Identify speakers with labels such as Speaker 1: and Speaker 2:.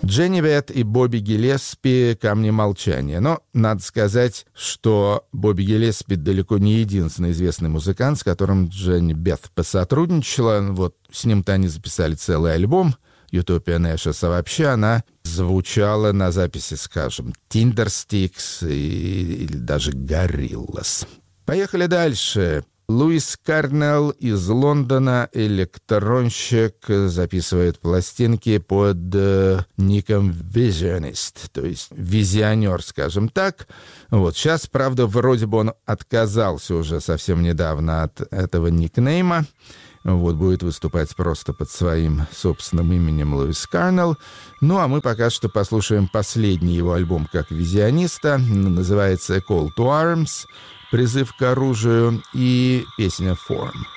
Speaker 1: Дженни Вет и Бобби Гиллеспи «Камни молчания». Но надо сказать, что Бобби Гиллеспи далеко не единственный известный музыкант, с которым Дженни Бет посотрудничала. Вот с ним-то они записали целый альбом «Утопия Нэшес», а вообще она звучала на записи, скажем, Tindersticks или даже Gorillaz. Поехали дальше. Луис Карнелл из Лондона, электронщик, записывает пластинки под ником Visionist, то есть визионер, скажем так. Вот сейчас, правда, вроде бы он отказался уже совсем недавно от этого никнейма. Вот, будет выступать просто под своим собственным именем Луис Карнелл. Ну, а мы пока что послушаем последний его альбом как визиониста. Называется «A Call to Arms», «Призыв к оружию», и песня «Form».